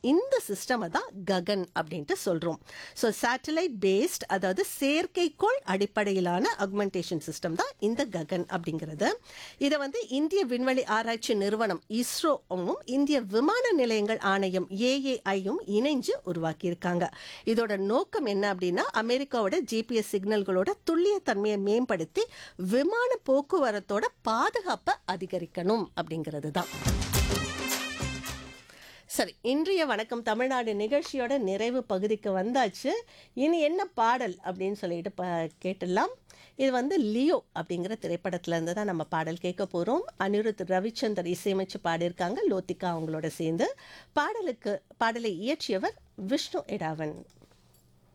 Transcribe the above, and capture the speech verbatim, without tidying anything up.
இந்த சிஸ்டமை தான் ககன் அப்படின்ட்டு சொல்கிறோம். ஸோ சேட்டலைட் பேஸ்ட், அதாவது செயற்கைக்கோள் அடிப்படையிலான அக்மெண்டேஷன் சிஸ்டம் தான் இந்த ககன் அப்படிங்கிறது. இதை வந்து இந்திய விண்வெளி ஆராய்ச்சி நிறுவனம் இஸ்ரோவும் இந்திய விமான நிலையங்கள் ஆணையம் ஏஏஐயும் இணைஞ்சு உருவாக்கியிருக்காங்க. இதோட நோக்கம் என்ன அப்படின்னா, அமெரிக்காவோட ஜிபிஎஸ் சிக்னல்களோட துல்லிய தன்மையை மேம்படுத்தி விமான போக்குவரத்தோட பாதுகாப்பை அதிகரிக்கணும் அப்படிங்கிறது தான். சரி, இன்றைய வணக்கம் தமிழ்நாடு நிகழ்ச்சியோட நிறைவு பகுதிக்கு வந்தாச்சு. இனி என்ன பாடல் அப்படின்னு சொல்லிட்டு ப கேட்டுடலாம். இது வந்து லியோ அப்படிங்கிற திரைப்படத்துல இருந்து தான் நம்ம பாடல் கேட்க போகிறோம். அனிருத் ரவிச்சந்தர் இசையமைச்சு பாடியிருக்காங்க, லோத்திகா அவங்களோட சேர்ந்து. பாடலுக்கு பாடலை இயற்றியவர் விஷ்ணு எடாவன்.